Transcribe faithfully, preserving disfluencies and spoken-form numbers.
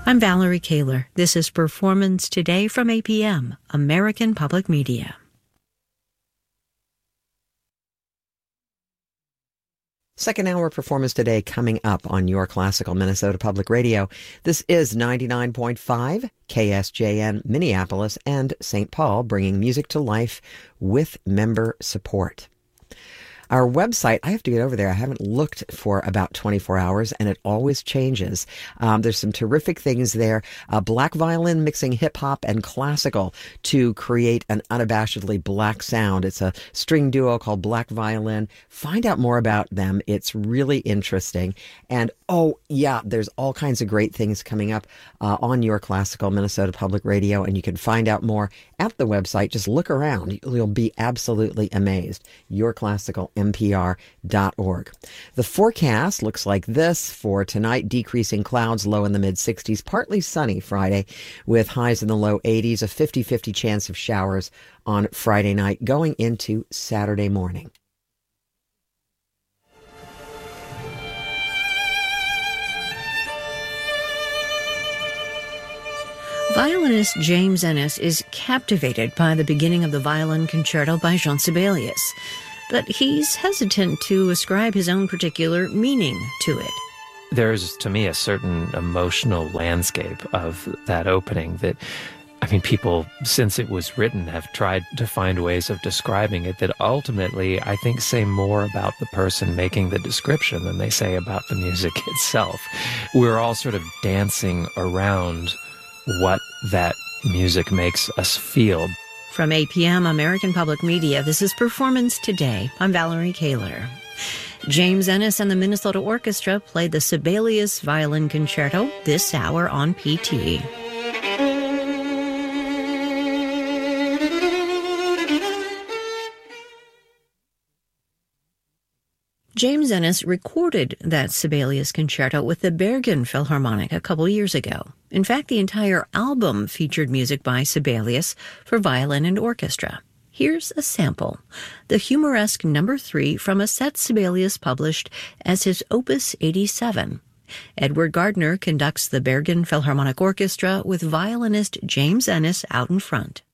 I'm Valerie Kaler. This is Performance Today from A P M, American Public Media. Second hour Performance Today coming up on your classical Minnesota Public Radio. This is ninety-nine point five K S J N Minneapolis and Saint Paul, bringing music to life with member support. Our website, I have to get over there. I haven't looked for about twenty-four hours, and it always changes. Um, there's some terrific things there. Uh, black violin mixing hip-hop and classical to create an unabashedly black sound. It's a string duo called Black Violin. Find out more about them. It's really interesting. And, oh, yeah, there's all kinds of great things coming up uh, on your classical Minnesota Public Radio, and you can find out more at the website. Just look around. You'll be absolutely amazed. Your classical N P R dot org. The forecast looks like this for tonight: decreasing clouds, low in the mid sixties, partly sunny Friday with highs in the low eighties, a fifty-fifty chance of showers on Friday night going into Saturday morning. Violinist James Ennis is captivated by the beginning of the Violin Concerto by Jean Sibelius, but he's hesitant to ascribe his own particular meaning to it. There's, to me, a certain emotional landscape of that opening that, I mean, people, since it was written, have tried to find ways of describing it that ultimately, I think, say more about the person making the description than they say about the music itself. We're all sort of dancing around what that music makes us feel. From A P M, American Public Media, this is Performance Today. I'm Valerie Kaler. James Ennis and the Minnesota Orchestra played the Sibelius Violin Concerto this hour on P T. James Ennis recorded that Sibelius Concerto with the Bergen Philharmonic a couple years ago. In fact, the entire album featured music by Sibelius for violin and orchestra. Here's a sample, the humoresque number three from a set Sibelius published as his Opus eighty-seven. Edward Gardner conducts the Bergen Philharmonic Orchestra with violinist James Ennis out in front.